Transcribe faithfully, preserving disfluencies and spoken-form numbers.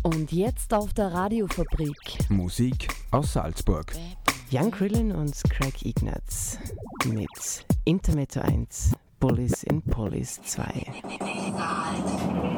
Und jetzt auf der Radiofabrik. Musik aus Salzburg. Jan Krillin und Craig Ignatz mit Intermezzo eins, Bullis in Polis zwei.